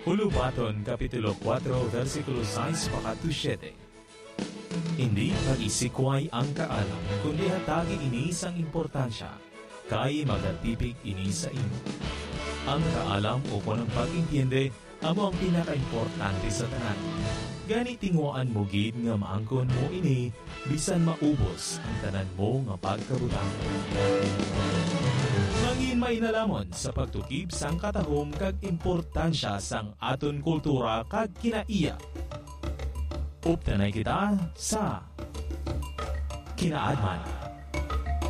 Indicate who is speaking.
Speaker 1: Ulubaton, Kapitulo 4, versikulo 6 pakatu 7. Hindi pag-isikway ang kaalam, kundi hatagi ini isang importansya, kay magatipig ini sa imo. Ang kaalam o kunang pag-intindi, amo ang pinaka-importante sa tanan. Gani tingwaan mo gid nga maangkon mo ini, bisan maubos ang tanan mo nga pagkabutang. Mangin may nalamon sa pagtukib sang katahom kag importansya sang aton kultura kag kinaiya. Uptanay kita sa Kinaadman.